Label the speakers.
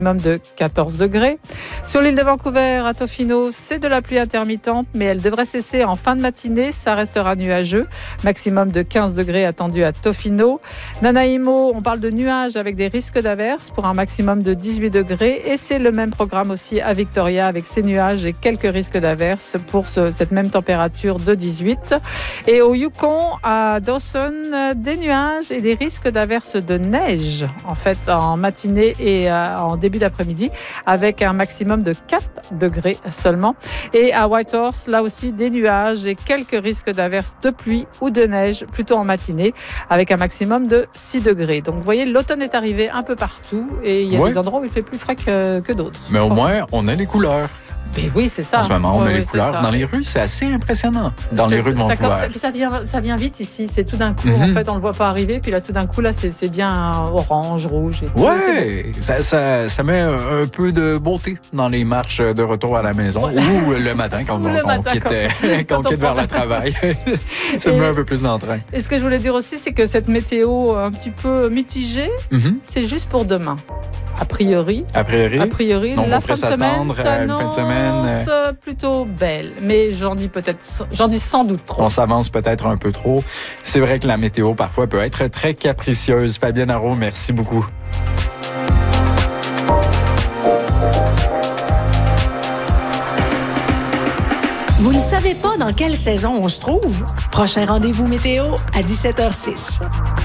Speaker 1: de 14 degrés. Sur l'île de Vancouver, à Tofino, c'est de la pluie intermittente, mais elle devrait cesser en fin de matinée. Ça restera nuageux. Maximum de 15 degrés attendu à Tofino. Nanaimo, on parle de nuages avec des risques d'averses pour un maximum de 18 degrés. Et c'est le même programme aussi à Victoria avec ces nuages et quelques risques d'averses pour cette même température de 18. Et au Yukon, à Dawson, des nuages et des risques d'averses de neige, en fait, en matinée et en début d'après-midi, avec un maximum de 4 degrés seulement. Et à Whitehorse, là aussi, des nuages et quelques risques d'averses de pluie ou de neige, plutôt en matinée, avec un maximum de 6 degrés. Donc, vous voyez, l'automne est arrivé un peu partout et il y a des endroits où il fait plus frais que d'autres.
Speaker 2: Mais au moins, on a les couleurs.
Speaker 1: Mais oui, c'est ça.
Speaker 2: En ce moment, on a les couleurs. Dans les rues, c'est assez impressionnant. Dans les rues de Vancouver.
Speaker 1: Ça vient vite ici. C'est tout d'un coup, en fait, on ne le voit pas arriver. Puis là, tout d'un coup, là, c'est bien orange, rouge.
Speaker 2: Oui, ça met un peu de beauté dans les marches de retour à la maison ou le matin quand on quitte vers le travail. Ça met un peu plus d'entrain.
Speaker 1: Et ce que je voulais dire aussi, c'est que cette météo un petit peu mitigée, c'est juste pour demain. A priori,
Speaker 2: donc
Speaker 1: la fin de semaine
Speaker 2: s'annonce
Speaker 1: plutôt belle. Mais j'en dis sans doute trop.
Speaker 2: On s'avance peut-être un peu trop. C'est vrai que la météo, parfois, peut être très capricieuse. Fabienne Arreault, merci beaucoup.
Speaker 3: Vous ne savez pas dans quelle saison on se trouve? Prochain rendez-vous météo à 17h06.